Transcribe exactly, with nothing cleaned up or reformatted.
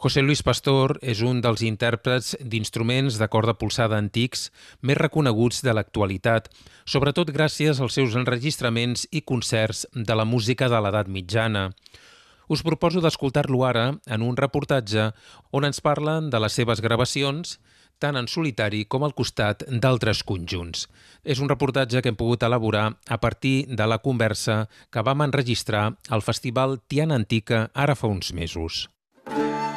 José Luis Pastor és un dels intèrprets d'instruments de corda polsada antics més reconeguts de l'actualitat, sobretot gràcies als seus enregistraments i concerts de la música de l'edat mitjana. Us proposo d'escoltar-lo ara en un reportatge on ens parlen de les seves gravacions, tant en solitari com al costat d'altres conjunts. És un reportatge que hem pogut elaborar a partir de la conversa que vam enregistrar al Festival Tiana Antica ara fa uns mesos.